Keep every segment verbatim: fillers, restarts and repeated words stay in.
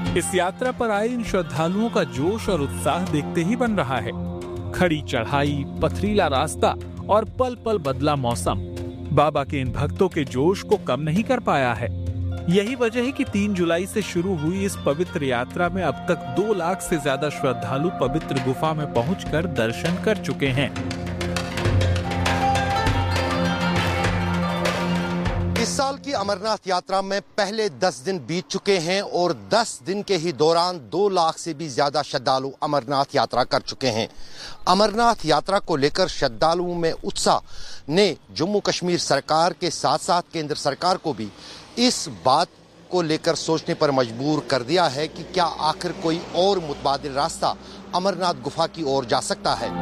इस यात्रा पर आए इन श्रद्धालुओं का जोश और उत्साह देखते ही बन रहा है। खड़ी चढ़ाई, पथरीला रास्ता और पल पल बदला मौसम बाबा के इन भक्तों के जोश को कम नहीं कर पाया है। यही वजह है कि तीन जुलाई से शुरू हुई इस पवित्र यात्रा में अब तक दो लाख से ज्यादा श्रद्धालु पवित्र गुफा में पहुंचकर दर्शन कर चुके हैं। इस साल की अमरनाथ यात्रा में पहले दस दिन बीत चुके हैं और दस दिन के ही दौरान दो लाख से भी ज्यादा श्रद्धालु अमरनाथ यात्रा कर चुके हैं। अमरनाथ यात्रा को लेकर श्रद्धालुओं में उत्साह ने जम्मू कश्मीर सरकार के साथ साथ केंद्र सरकार को भी इस बात को लेकर सोचने पर मजबूर कर दिया है कि क्या आखिर कोई और मुतबादिल रास्ता अमरनाथ गुफा की ओर जा सकता है।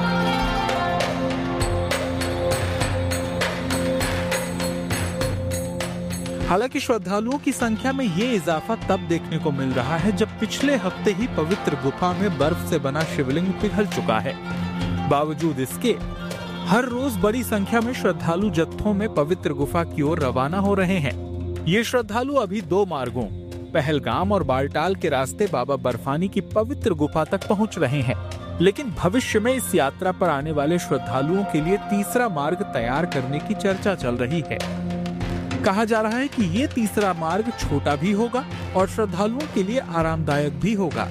हालांकि श्रद्धालुओं की संख्या में ये इजाफा तब देखने को मिल रहा है जब पिछले हफ्ते ही पवित्र गुफा में बर्फ से बना शिवलिंग पिघल चुका है। बावजूद इसके हर रोज बड़ी संख्या में श्रद्धालु जत्थों में पवित्र गुफा की ओर रवाना हो रहे हैं। ये श्रद्धालु अभी दो मार्गों पहलगाम और बालटाल के रास्ते बाबा बर्फानी की पवित्र गुफा तक पहुंच रहे हैं, लेकिन भविष्य में इस यात्रा पर आने वाले श्रद्धालुओं के लिए तीसरा मार्ग तैयार करने की चर्चा चल रही है। कहा जा रहा है कि ये तीसरा मार्ग छोटा भी होगा और श्रद्धालुओं के लिए आरामदायक भी होगा।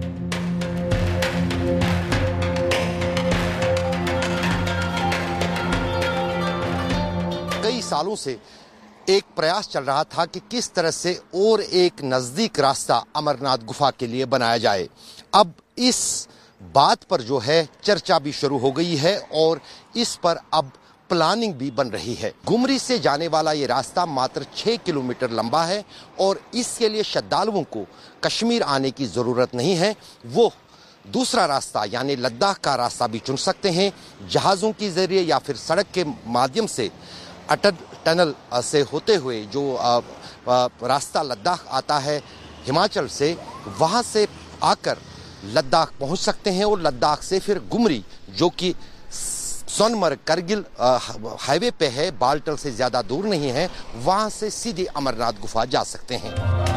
कई सालों से एक प्रयास चल रहा था कि किस तरह से और एक नजदीक रास्ता अमरनाथ गुफा के लिए बनाया जाए। अब इस बात पर जो है चर्चा भी शुरू हो गई है और इस पर अब प्लानिंग भी बन रही है। गुमरी से जाने वाला ये रास्ता मात्र छह किलोमीटर लंबा है और इसके लिए श्रद्धालुओं को कश्मीर आने की जरूरत नहीं है। वो दूसरा रास्ता यानी लद्दाख का रास्ता भी चुन सकते हैं, जहाजों के जरिए या फिर सड़क के माध्यम से अटल टनल से होते हुए जो रास्ता लद्दाख आता है हिमाचल से, वहां से आकर लद्दाख पहुंच सकते हैं और लद्दाख से फिर गुमरी जो कि सोनमर्ग करगिल हाईवे पे है, बालटल से ज्यादा दूर नहीं है, वहां से सीधे अमरनाथ गुफा जा सकते हैं।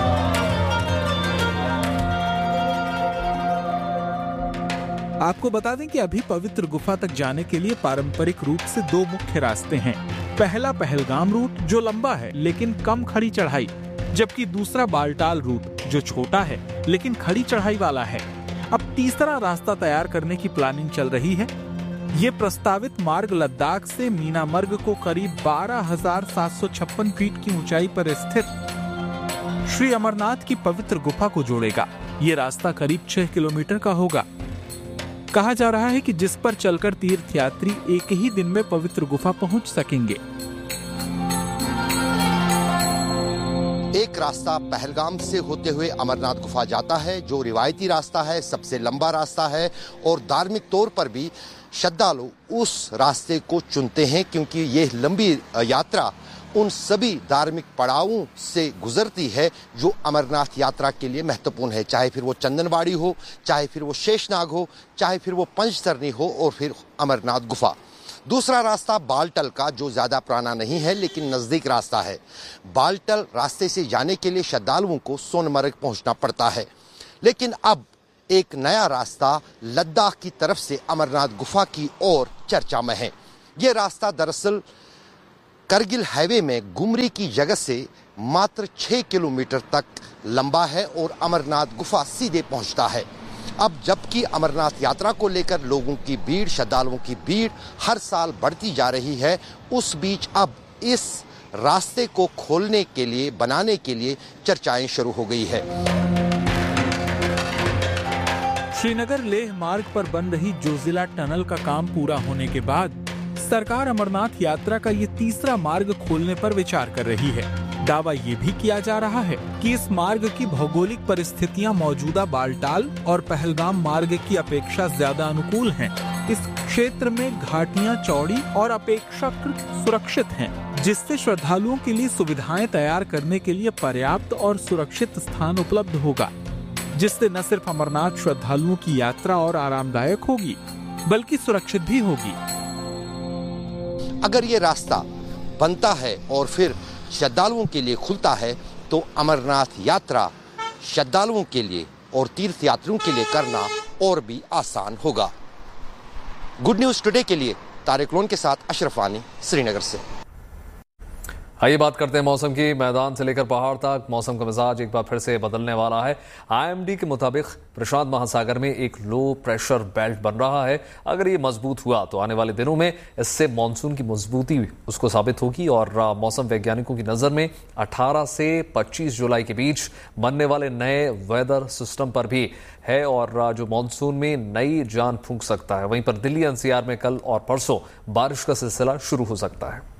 आपको बता दें कि अभी पवित्र गुफा तक जाने के लिए पारंपरिक रूप से दो मुख्य रास्ते हैं। पहला पहलगाम रूट जो लंबा है लेकिन कम खड़ी चढ़ाई, जबकि दूसरा बालटाल रूट जो छोटा है लेकिन खड़ी चढ़ाई वाला है। अब तीसरा रास्ता तैयार करने की प्लानिंग चल रही है। ये प्रस्तावित मार्ग लद्दाख से मीनामर्ग को करीब बारह हजार सात सौ छप्पन फीट की ऊंचाई पर स्थित श्री अमरनाथ की पवित्र गुफा को जोड़ेगा। ये रास्ता करीब छह किलोमीटर का होगा। कहा जा रहा है कि जिस पर चलकर तीर्थयात्री एक ही दिन में पवित्र गुफा पहुंच सकेंगे। एक रास्ता पहलगाम से होते हुए अमरनाथ गुफा जाता है, जो रिवायती रास्ता है, सबसे लंबा रास्ता है और धार्मिक तौर पर भी श्रद्धालु उस रास्ते को चुनते हैं क्योंकि ये लंबी यात्रा उन सभी धार्मिक पड़ावों से गुजरती है जो अमरनाथ यात्रा के लिए महत्वपूर्ण है, चाहे फिर वो चंदनबाड़ी हो, चाहे फिर वो शेषनाग हो, चाहे फिर वो पंचतरणी हो और फिर अमरनाथ गुफा। दूसरा रास्ता बालटल का जो ज्यादा पुराना नहीं है लेकिन नजदीक रास्ता है। बालटल रास्ते से जाने के लिए श्रद्धालुओं को सोनमर्ग पहुंचना पड़ता है, लेकिन अब एक नया रास्ता लद्दाख की तरफ से अमरनाथ गुफा की ओर चर्चा में है। यह रास्ता दरअसल करगिल हाईवे में गुमरी की जगह से मात्र छह किलोमीटर तक लंबा है और अमरनाथ गुफा सीधे पहुंचता है। अब जबकि अमरनाथ यात्रा को लेकर लोगों की भीड़, श्रद्धालुओं की भीड़ हर साल बढ़ती जा रही है, उस बीच अब इस रास्ते को खोलने के लिए, बनाने के लिए चर्चाएं शुरू हो गई है। श्रीनगर लेह मार्ग पर बन रही जोजिला टनल का काम पूरा होने के बाद सरकार अमरनाथ यात्रा का ये तीसरा मार्ग खोलने पर विचार कर रही है। दावा ये भी किया जा रहा है कि इस मार्ग की भौगोलिक परिस्थितियां मौजूदा बालटाल और पहलगाम मार्ग की अपेक्षा ज्यादा अनुकूल हैं। इस क्षेत्र में घाटियां चौड़ी और अपेक्षाकृत सुरक्षित हैं, जिससे श्रद्धालुओं के लिए सुविधाएं तैयार करने के लिए पर्याप्त और सुरक्षित स्थान उपलब्ध होगा, जिससे न सिर्फ अमरनाथ श्रद्धालुओं की यात्रा और आरामदायक होगी बल्कि सुरक्षित भी होगी। अगर ये रास्ता बनता है और फिर श्रद्धालुओं के लिए खुलता है तो अमरनाथ यात्रा श्रद्धालुओं के लिए और तीर्थयात्रियों के लिए करना और भी आसान होगा। गुड न्यूज टुडे के लिए तारिक लोन के साथ अशरफ वानी, श्रीनगर से। आइए बात करते हैं मौसम की। मैदान से लेकर पहाड़ तक मौसम का मिजाज एक बार फिर से बदलने वाला है। आईएमडी के मुताबिक प्रशांत महासागर में एक लो प्रेशर बेल्ट बन रहा है। अगर ये मजबूत हुआ तो आने वाले दिनों में इससे मानसून की मजबूती उसको साबित होगी और मौसम वैज्ञानिकों की नजर में अठारह से पच्चीस जुलाई के बीच बनने वाले नए वेदर सिस्टम पर भी है और जो मानसून में नई जान फूंक सकता है। वहीं पर दिल्ली एनसीआर में कल और परसों बारिश का सिलसिला शुरू हो सकता है।